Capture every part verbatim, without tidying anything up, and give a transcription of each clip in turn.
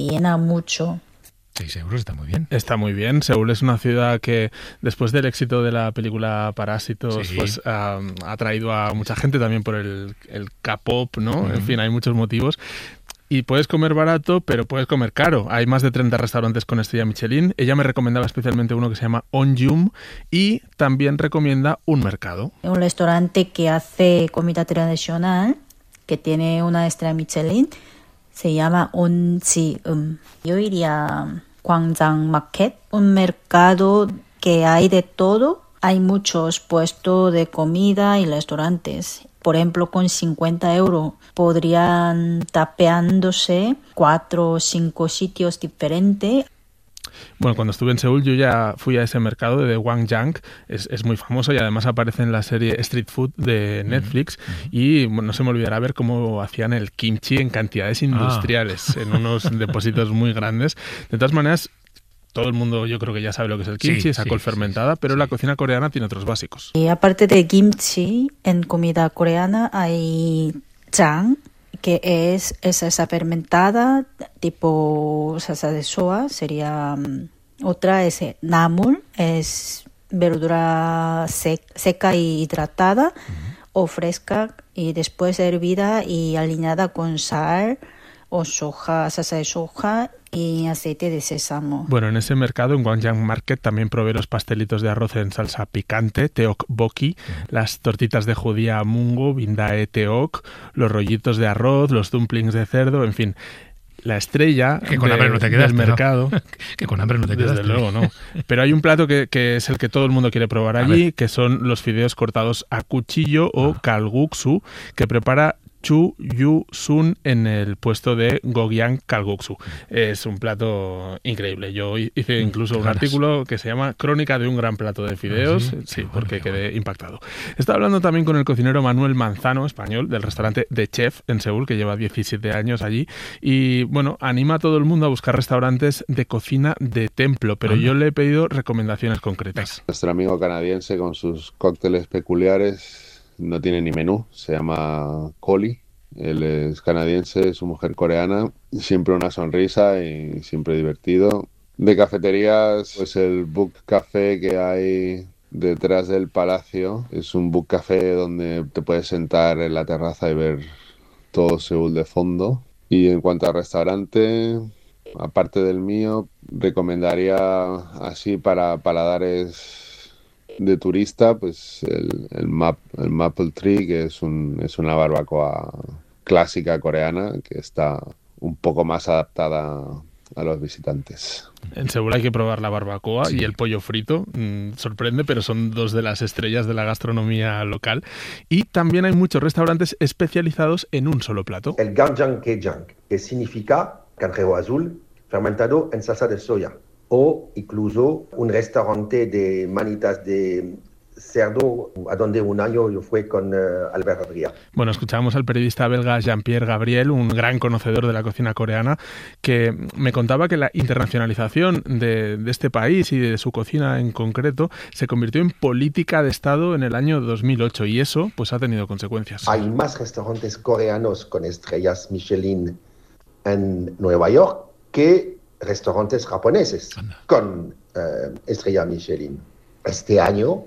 llena mucho. seis euros está muy bien. Está muy bien. Seúl es una ciudad que, después del éxito de la película Parásitos, sí. pues ha, ha atraído a mucha gente también por el, el K-pop, ¿no? Uh-huh. En fin, hay muchos motivos. Y puedes comer barato, pero puedes comer caro. Hay más de treinta restaurantes con estrella Michelin. Ella me recomendaba especialmente uno que se llama Onjum y también recomienda un mercado. Un restaurante que hace comida tradicional, que tiene una estrella Michelin, se llama Onjium. Yo iría Gwangjang Market, un mercado que hay de todo. Hay muchos puestos de comida y restaurantes. Por ejemplo, con cincuenta euros podrían tapeándose cuatro o cinco sitios diferentes. Bueno, cuando estuve en Seúl yo ya fui a ese mercado de Gwangjang, es, es muy famoso y además aparece en la serie Street Food de Netflix uh-huh. y bueno, no se me olvidará ver cómo hacían el kimchi en cantidades industriales, ah. en unos depósitos muy grandes. De todas maneras, todo el mundo yo creo que ya sabe lo que es el kimchi, sí, esa sí, col fermentada, sí, pero sí. La cocina coreana tiene otros básicos. Y aparte de kimchi, en comida coreana hay jang, que es, es salsa fermentada, tipo salsa de soja, sería um, otra es namul, es verdura sec, seca y hidratada uh-huh. o fresca y después hervida y aliñada con sal o soja, salsa de soja y aceite de sésamo. Bueno, en ese mercado, en Gwangjang Market, también probé los pastelitos de arroz en salsa picante, teokbokki, uh-huh. las tortitas de judía mungo, bindae teok, los rollitos de arroz, los dumplings de cerdo, en fin. La estrella que con de, hambre no te quedaste, del mercado. ¿no? Que con hambre no te quedaste. Desde luego, no. Pero hay un plato que, que es el que todo el mundo quiere probar allí, que son los fideos cortados a cuchillo o ah. kalguksu, que prepara Chu Yu Sun en el puesto de Gogyang Kalguksu. Es un plato increíble. Yo hice incluso un artículo que se llama Crónica de un gran plato de fideos. ¿Ah, sí? Sí, porque quedé impactado. Estaba hablando también con el cocinero Manuel Manzano, español, del restaurante The Chef en Seúl, que lleva diecisiete años allí. Y bueno, anima a todo el mundo a buscar restaurantes de cocina de templo, pero yo le he pedido recomendaciones concretas. Nuestro amigo canadiense con sus cócteles peculiares no tiene ni menú, se llama Coli, él es canadiense, su mujer coreana, siempre una sonrisa y siempre divertido. De cafeterías, pues el Book Café que hay detrás del palacio, es un Book Café donde te puedes sentar en la terraza y ver todo Seúl de fondo. Y en cuanto a restaurante, aparte del mío, recomendaría así para paladares de turista, pues el, el, Map, el Maple Tree, que es, un, es una barbacoa clásica coreana que está un poco más adaptada a los visitantes. En Seúl hay que probar la barbacoa sí. y el pollo frito. Mm, sorprende, pero son dos de las estrellas de la gastronomía local. Y también hay muchos restaurantes especializados en un solo plato. El Gwangjang Gaejang, que significa cangrejo azul fermentado en salsa de soya. O incluso un restaurante de manitas de cerdo, a donde un año yo fui con uh, Albert Adrià. Bueno, escuchamos al periodista belga Jean-Pierre Gabriel, un gran conocedor de la cocina coreana, que me contaba que la internacionalización de, de este país y de su cocina en concreto se convirtió en política de Estado en el año dos mil ocho y eso pues ha tenido consecuencias. Hay más restaurantes coreanos con estrellas Michelin en Nueva York que restaurantes japoneses Anda. con uh, estrella Michelin. Este año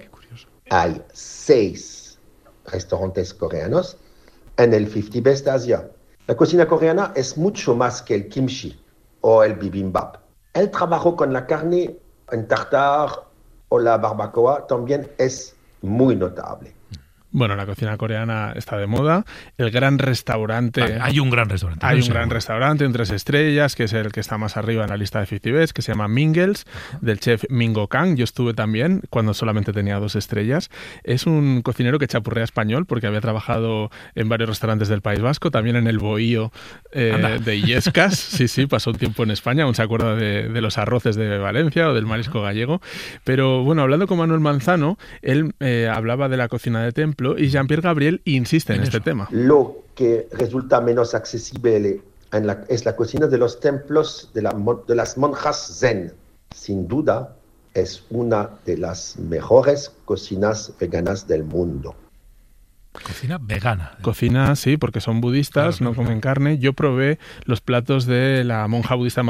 hay seis restaurantes coreanos en el cincuenta Best Asia. La cocina coreana es mucho más que el kimchi o el bibimbap. El trabajo con la carne en tartar o la barbacoa también es muy notable. Bueno, la cocina coreana está de moda. El gran restaurante... Vale, hay un gran restaurante. Hay no un seguro. gran restaurante en tres estrellas, que es el que está más arriba en la lista de cincuenta Best, que se llama Mingles, uh-huh. del chef Mingo Kang. Yo estuve también cuando solamente tenía dos estrellas. Es un cocinero que chapurrea español, porque había trabajado en varios restaurantes del País Vasco, también en el Bohío eh, de Illescas. Sí, sí, pasó un tiempo en España. Aún se acuerda de, de los arroces de Valencia o del marisco gallego. Pero bueno, hablando con Manuel Manzano, él eh, hablaba de la cocina de templo y Jean-Pierre Gabriel insiste en, en este tema. Lo que resulta menos accesible en la, es la cocina de los templos de, la, de las monjas zen. Sin duda, es una de las mejores cocinas veganas del mundo. Cocina vegana. Cocina, sí, porque son budistas, claro, no comen claro. carne. Yo probé los platos de la monja budista